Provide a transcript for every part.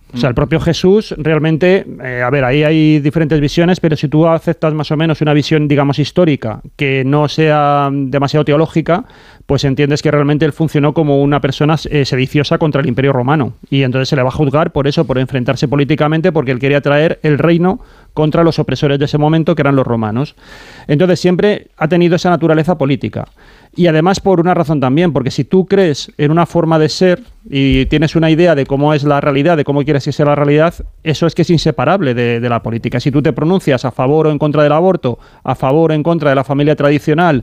O sea, el propio Jesús realmente, a ver, ahí hay diferentes visiones, pero si tú aceptas más o menos una visión, digamos, histórica, que no sea demasiado teológica, pues entiendes que realmente él funcionó como una persona sediciosa contra el Imperio Romano. Y entonces se le va a juzgar por eso, por enfrentarse políticamente, porque él quería traer el reino contra los opresores de ese momento, que eran los romanos. Entonces siempre ha tenido esa naturaleza política. Y además por una razón también, porque si tú crees en una forma de ser y tienes una idea de cómo es la realidad, de cómo quieres que sea la realidad, eso es que es inseparable de la política. Si tú te pronuncias a favor o en contra del aborto, a favor o en contra de la familia tradicional,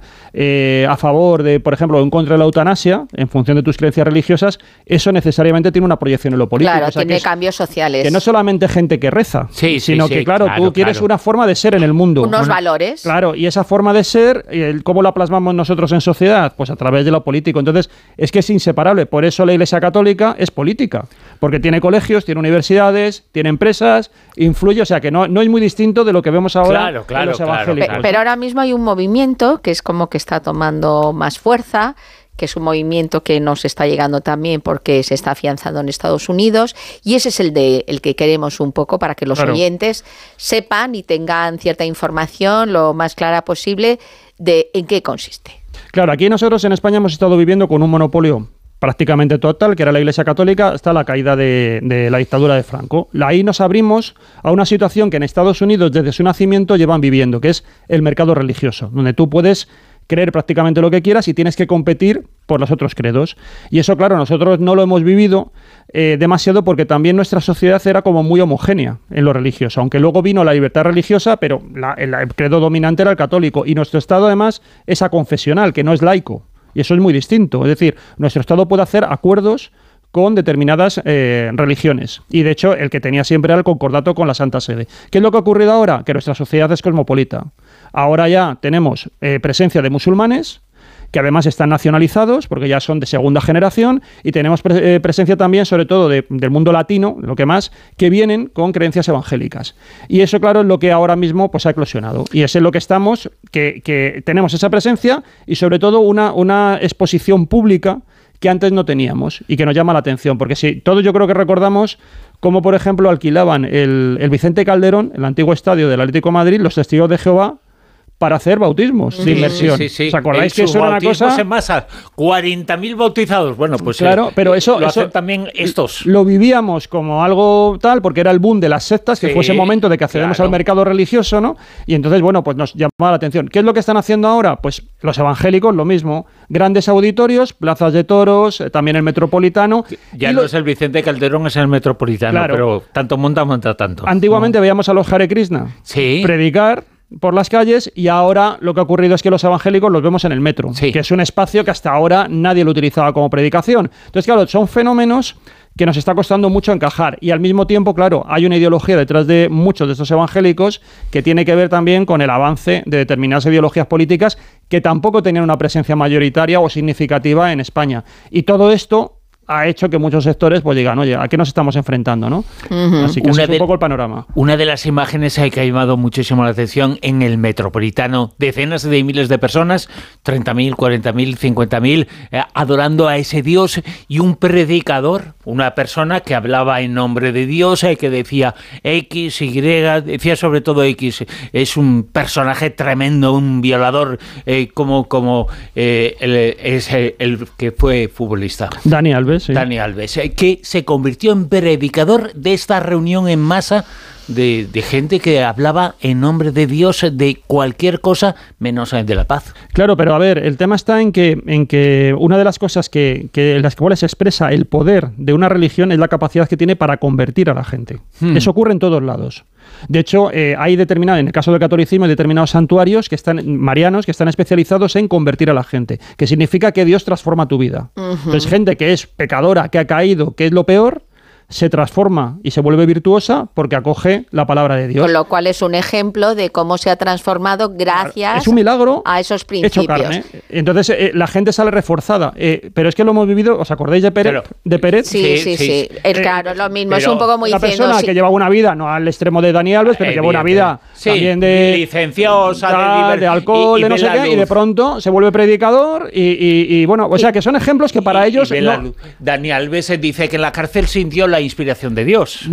a favor de, por ejemplo, o en contra de la eutanasia, en función de tus creencias religiosas, eso necesariamente tiene una proyección en lo político. Claro, o sea, tiene cambios sociales. Que no solamente gente que reza, sino que, claro, tú quieres una forma de ser en el mundo. Unos valores. Claro, y esa forma de ser, ¿cómo la plasmamos nosotros en sociedad? Pues a través de lo político. Entonces, es que es inseparable. Por eso la Iglesia Católica es política, porque tiene colegios, tiene universidades, tiene empresas, influye, o sea que no es muy distinto de lo que vemos ahora en los evangélicos. Pero ahora mismo hay un movimiento que es como que está tomando más fuerza, que es un movimiento que nos está llegando también porque se está afianzando en Estados Unidos, y ese es el que queremos un poco para que los oyentes sepan y tengan cierta información lo más clara posible de en qué consiste. Claro, aquí nosotros en España hemos estado viviendo con un monopolio prácticamente total, que era la Iglesia Católica, hasta la caída de la dictadura de Franco. Ahí nos abrimos a una situación que en Estados Unidos desde su nacimiento llevan viviendo, que es el mercado religioso, donde tú puedes creer prácticamente lo que quieras y tienes que competir por los otros credos. Y eso, claro, nosotros no lo hemos vivido demasiado porque también nuestra sociedad era como muy homogénea en lo religioso, aunque luego vino la libertad religiosa, pero el credo dominante era el católico, y nuestro Estado además es aconfesional, que no es laico, y eso es muy distinto. Es decir, nuestro Estado puede hacer acuerdos con determinadas religiones. Y de hecho, el que tenía siempre era el concordato con la Santa Sede. ¿Qué es lo que ha ocurrido ahora? Que nuestra sociedad es cosmopolita. Ahora ya tenemos presencia de musulmanes, que además están nacionalizados, porque ya son de segunda generación, y tenemos presencia también, sobre todo, del mundo latino, lo que más, que vienen con creencias evangélicas. Y eso, claro, es lo que ahora mismo pues, ha eclosionado. Y es en lo que estamos, que tenemos esa presencia y, sobre todo, una exposición pública que antes no teníamos y que nos llama la atención, porque si todos yo creo que recordamos cómo, por ejemplo, alquilaban el Vicente Calderón, el antiguo estadio del Atlético de Madrid, los testigos de Jehová, para hacer bautismos de inmersión. Sí. ¿Os acordáis que eso era una cosa? En masa, 40.000 bautizados. Bueno, pues claro, pero eso hacen también estos. Lo vivíamos como algo tal, porque era el boom de las sectas, que fue ese momento de que accedemos al mercado religioso, ¿no? Y entonces, bueno, pues nos llamaba la atención. ¿Qué es lo que están haciendo ahora? Pues los evangélicos, lo mismo. Grandes auditorios, plazas de toros, también el Metropolitano. Ya no es el Vicente Calderón, es el Metropolitano, pero tanto monta tanto. Antiguamente veíamos a los Hare Krishna predicar por las calles, y ahora lo que ha ocurrido es que los evangélicos los vemos en el metro, que es un espacio que hasta ahora nadie lo utilizaba como predicación. Entonces, claro, son fenómenos que nos está costando mucho encajar, y al mismo tiempo, claro, hay una ideología detrás de muchos de estos evangélicos que tiene que ver también con el avance de determinadas ideologías políticas que tampoco tenían una presencia mayoritaria o significativa en España. Y todo esto ha hecho que muchos sectores pues digan, oye, ¿a qué nos estamos enfrentando, no? Así que ese es un poco el panorama. Una de las imágenes que ha llamado muchísimo la atención en el Metropolitano, decenas de miles de personas, 30.000, 40.000, 50.000, adorando a ese Dios, y un predicador, una persona que hablaba en nombre de Dios, que decía X, Y, decía sobre todo X, es un personaje tremendo, un violador, como el que fue futbolista. Dani Alves. Sí. Dani Alves, que se convirtió en predicador de esta reunión en masa de gente que hablaba en nombre de Dios de cualquier cosa menos de la paz. Claro, pero a ver, el tema está en que una de las cosas que en las cuales se expresa el poder de una religión es la capacidad que tiene para convertir a la gente. Eso ocurre en todos lados. De hecho, hay en el caso del catolicismo, hay determinados santuarios marianos que están especializados en convertir a la gente, que significa que Dios transforma tu vida. Entonces, gente que es pecadora, que ha caído, que es lo peor, se transforma y se vuelve virtuosa porque acoge la palabra de Dios. Con lo cual es un ejemplo de cómo se ha transformado gracias es un milagro a esos principios. Hecho carne. Entonces la gente sale reforzada. Pero es que lo hemos vivido, ¿os acordáis de Peret? ¿De Peret? Sí. Claro, es lo mismo, es un poco muy una persona que llevaba una vida, no al extremo de Dani Alves, pero lleva una vida también de licenciosa, de alcohol, de no sé qué, y de pronto se vuelve predicador y bueno, o sea que son ejemplos que para ellos... Dani Alves dice que en la cárcel sintió la inspiración de Dios.